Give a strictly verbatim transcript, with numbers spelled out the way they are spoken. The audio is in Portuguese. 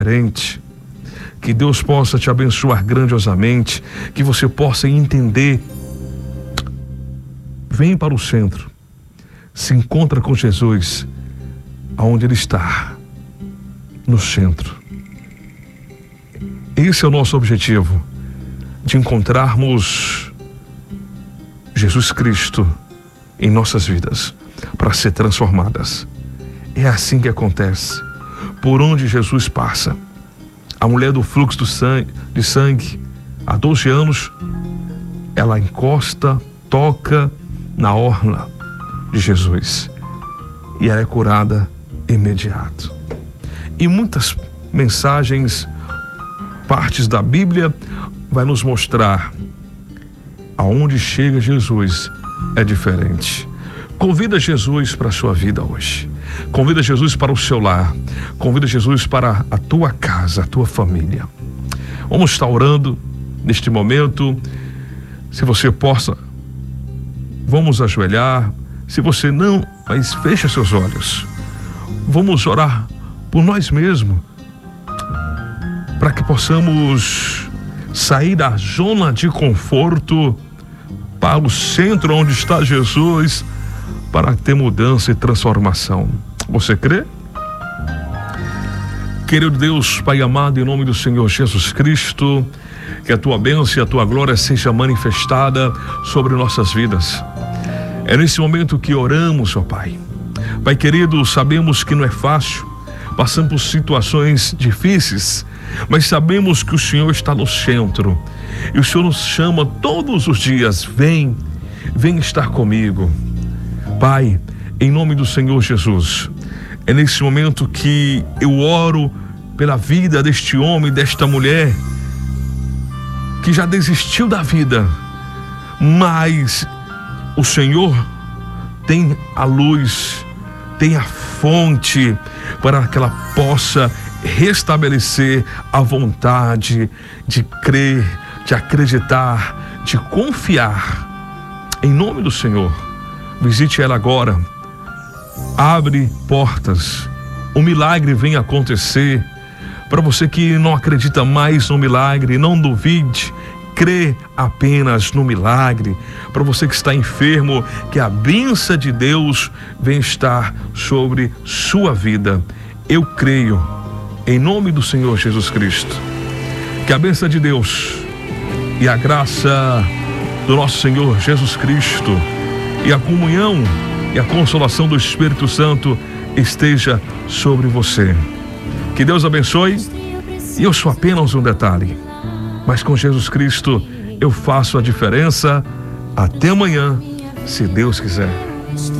diferente. Que Deus possa te abençoar grandiosamente, que você possa entender. Vem para o centro, se encontra com Jesus, aonde Ele está, no centro. Esse é o nosso objetivo, de encontrarmos Jesus Cristo em nossas vidas, para ser transformadas. É assim que acontece. Por onde Jesus passa, a mulher do fluxo do sangue, de sangue, há doze anos, ela encosta, toca na orla de Jesus e ela é curada imediato. E muitas mensagens, partes da Bíblia, vai nos mostrar aonde chega Jesus é diferente. Convida Jesus para a sua vida hoje. Convida Jesus para o seu lar. Convida Jesus para a tua casa, a tua família. Vamos estar orando neste momento. Se você possa, vamos ajoelhar. Se você não, mas fecha seus olhos. Vamos orar por nós mesmos, para que possamos sair da zona de conforto para o centro onde está Jesus, para ter mudança e transformação. Você crê? Querido Deus, Pai amado, em nome do Senhor Jesus Cristo, que a tua bênção e a tua glória seja manifestada sobre nossas vidas. É nesse momento que oramos, ó Pai. Pai querido, sabemos que não é fácil, passamos por situações difíceis, mas sabemos que o Senhor está no centro e o Senhor nos chama todos os dias. Vem, vem estar comigo. Pai, em nome do Senhor Jesus, é nesse momento que eu oro pela vida deste homem, desta mulher, que já desistiu da vida, mas o Senhor tem a luz, tem a fonte para que ela possa restabelecer a vontade de crer, de acreditar, de confiar. Em nome do Senhor, visite ela agora, abre portas, o milagre vem acontecer. Para você que não acredita mais no milagre, não duvide, crê apenas no milagre. Para você que está enfermo, que a bênção de Deus vem estar sobre sua vida. Eu creio, em nome do Senhor Jesus Cristo, que a bênção de Deus e a graça do nosso Senhor Jesus Cristo e a comunhão e a consolação do Espírito Santo esteja sobre você. Que Deus abençoe. E eu sou apenas um detalhe, mas com Jesus Cristo eu faço a diferença. Até amanhã, se Deus quiser.